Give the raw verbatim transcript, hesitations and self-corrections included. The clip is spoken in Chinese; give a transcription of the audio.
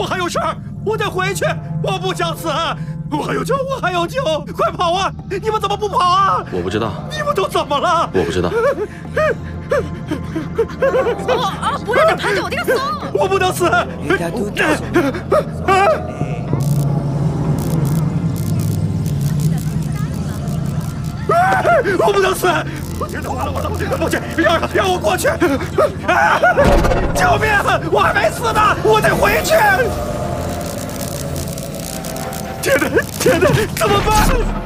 我还有事儿，我得回去，我不想死，我还有救，我还有救，快跑啊！你们怎么不跑啊？ 我不知道。 你们都怎么了？ 我不知道。 哦哦，不要再盘着我这个手！ 我不能死！我不能死！我天哪，完了完了！不去，让让我过去！啊！救命！我还没死呢，我得回去！天哪，天哪，怎么办？